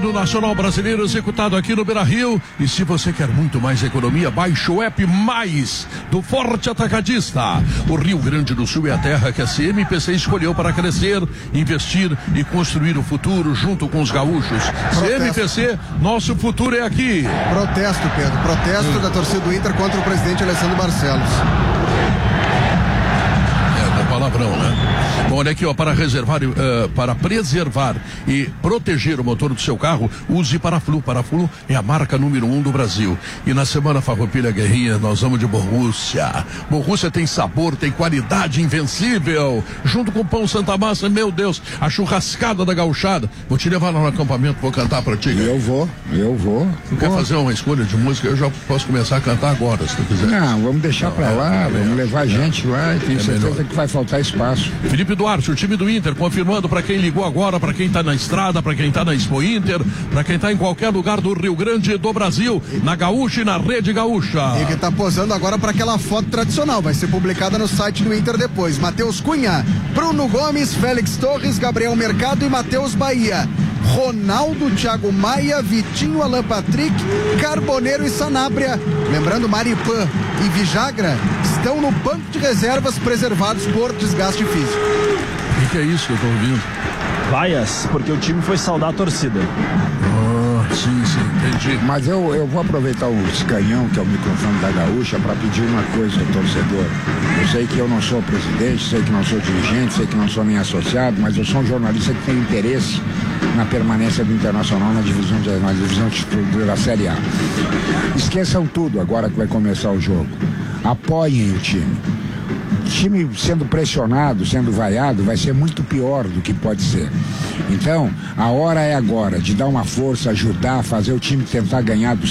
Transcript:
hino nacional brasileiro executado aqui no Beira-Rio. E se você quer muito mais economia, baixe o app Mais do Forte Atacadista. O Rio Grande do Sul é a terra que a CMPC escolheu para crescer, investir e construir o futuro junto com os gaúchos. CMPC, nosso futuro é aqui. Protesto, Pedro. Protesto da torcida do Inter contra o presidente Alessandro Barcelos. Palavrão, né? Bom, olha aqui, ó, para preservar e proteger o motor do seu carro, use Paraflu. Paraflu é a marca número 1 do Brasil. E na semana Farroupilha Guerrinha, nós vamos de Borrússia. Borrússia tem sabor, tem qualidade invencível. Junto com o pão Santa Massa, meu Deus, a churrascada da gauchada. Vou te levar lá no acampamento, vou cantar pra ti. Eu vou. Quer fazer uma escolha de música? Eu já posso começar a cantar agora, se tu quiser. Não, vamos deixar pra lá, vamos levar gente lá e tenho certeza que vai faltar espaço. Felipe Duarte, o time do Inter, confirmando para quem ligou agora, para quem tá na estrada, para quem tá na Expo Inter, para quem tá em qualquer lugar do Rio Grande do Brasil, na Gaúcha e na Rede Gaúcha. E que tá posando agora para aquela foto tradicional, vai ser publicada no site do Inter depois. Matheus Cunha, Bruno Gomes, Félix Torres, Gabriel Mercado e Matheus Bahia. Ronaldo, Thiago Maia, Vitinho, Alan Patrick, Carboneiro e Sanabria. Lembrando, Maripã e Vijagra estão no banco de reservas preservados por desgaste físico. O que é isso que eu tô ouvindo? Vaias, porque o time foi saudar a torcida. Sim, entendi. Mas eu vou aproveitar o escanhão, que é o microfone da Gaúcha, para pedir uma coisa ao torcedor. Eu sei que eu não sou presidente, sei que não sou dirigente, sei que não sou nem associado, mas eu sou um jornalista que tem interesse na permanência do Internacional na divisão da Série A. Esqueçam tudo agora que vai começar o jogo. Apoiem o time. O time sendo pressionado, sendo vaiado, vai ser muito pior do que pode ser. Então, a hora é agora de dar uma força, ajudar, fazer o time tentar ganhar do